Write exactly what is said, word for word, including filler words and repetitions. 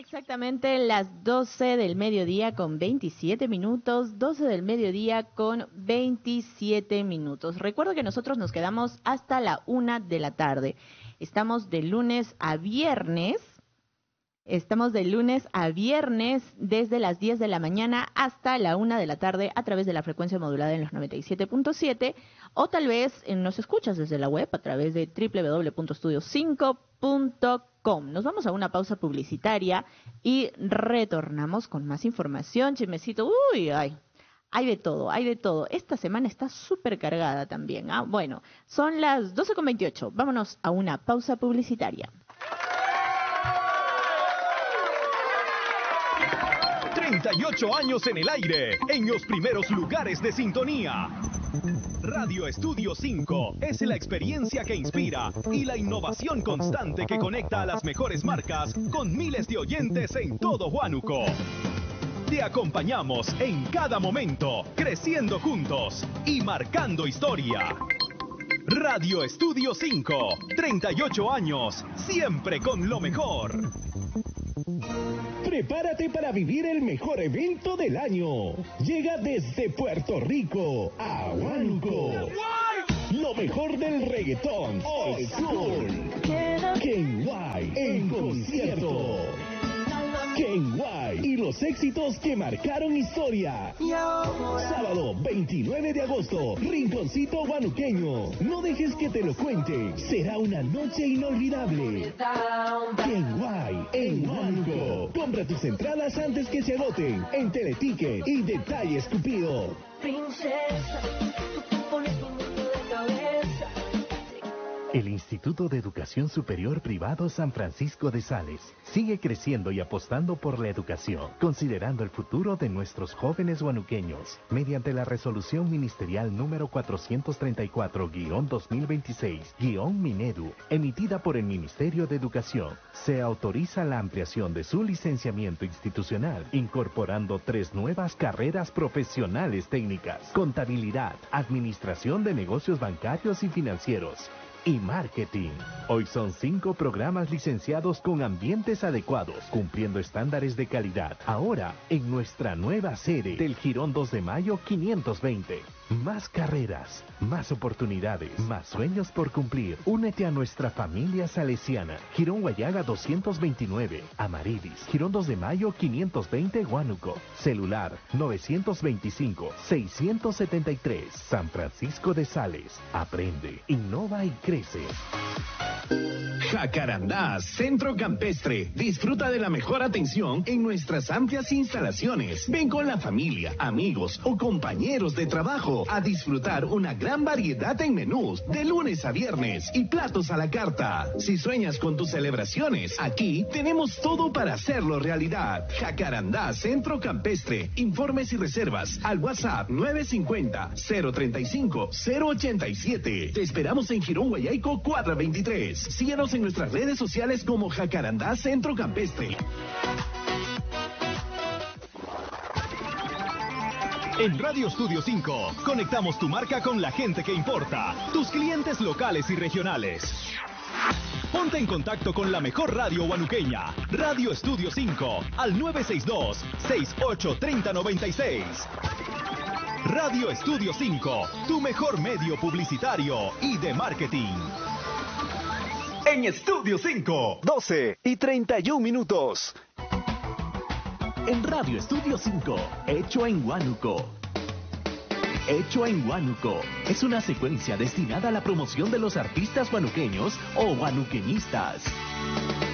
exactamente las doce del mediodía con veintisiete minutos, doce del mediodía con veintisiete minutos. Recuerdo que nosotros nos quedamos hasta la una de la tarde. Estamos de lunes a viernes, estamos de lunes a viernes desde las diez de la mañana hasta la una de la tarde a través de la frecuencia modulada en los noventa y siete punto siete o tal vez eh, nos escuchas desde la web a través de doble u doble u doble u punto estudio cinco punto com. Nos vamos a una pausa publicitaria y retornamos con más información, chismecito. Uy, ay, hay de todo, hay de todo. Esta semana está súper cargada también. ¿Ah? Bueno, son las doce con veintiocho. Vámonos a una pausa publicitaria. treinta y ocho años en el aire, en los primeros lugares de sintonía. Radio Estudio cinco es la experiencia que inspira y la innovación constante que conecta a las mejores marcas con miles de oyentes en todo Huánuco. Te acompañamos en cada momento, creciendo juntos y marcando historia. Radio Estudio cinco, treinta y ocho años, siempre con lo mejor. Prepárate para vivir el mejor evento del año. Llega desde Puerto Rico a Huánuco. Lo mejor del reggaetón old school. Kenway en concierto. Kenway y los éxitos que marcaron historia. Sábado veintinueve de agosto, Rinconcito Huanuqueño. No dejes que te lo cuente. Será una noche inolvidable. Kenway en Huánuco. Compra tus entradas antes que se agoten en Teleticket y Detalles Cupido. Princesa, tú pones mi mundo de cabeza. El Instituto de Educación Superior Privado San Francisco de Sales sigue creciendo y apostando por la educación, considerando el futuro de nuestros jóvenes huanuqueños. Mediante la resolución ministerial número cuatrocientos treinta y cuatro guión dos mil veintiséis guión Minedu, emitida por el Ministerio de Educación, se autoriza la ampliación de su licenciamiento institucional, incorporando tres nuevas carreras profesionales técnicas: contabilidad, administración de negocios bancarios y financieros, y marketing. Hoy son cinco programas licenciados con ambientes adecuados, cumpliendo estándares de calidad. Ahora, en nuestra nueva sede del Jirón dos de Mayo quinientos veinte. Más carreras, más oportunidades, más sueños por cumplir. Únete a nuestra familia salesiana. Jirón Guayaga doscientos veintinueve, Amaridis. Jirón dos de Mayo quinientos veinte, Huánuco. Celular novecientos veinticinco, seiscientos setenta y tres. San Francisco de Sales. Aprende, innova y crece. Jacarandá Centro Campestre. Disfruta de la mejor atención en nuestras amplias instalaciones. Ven con la familia, amigos o compañeros de trabajo a disfrutar una gran variedad en menús de lunes a viernes y platos a la carta. Si sueñas con tus celebraciones, aquí tenemos todo para hacerlo realidad. Jacarandá Centro Campestre. Informes y reservas al WhatsApp nueve cinco cero, cero treinta y cinco, cero ochenta y siete. Te esperamos en Jirón Guayaico cuatrocientos veintitrés. Síguenos en nuestras redes sociales como Jacarandá Centro Campestre. En Radio Estudio cinco, conectamos tu marca con la gente que importa, tus clientes locales y regionales. Ponte en contacto con la mejor radio huanuqueña, Radio Estudio cinco, al nueve seis dos, seis ocho tres cero nueve seis. Radio Estudio cinco, tu mejor medio publicitario y de marketing. En Estudio cinco, doce y treinta y un minutos. En Radio Estudio cinco, hecho en Huánuco. Hecho en Huánuco es una secuencia destinada a la promoción de los artistas huanuqueños o huanuqueñistas.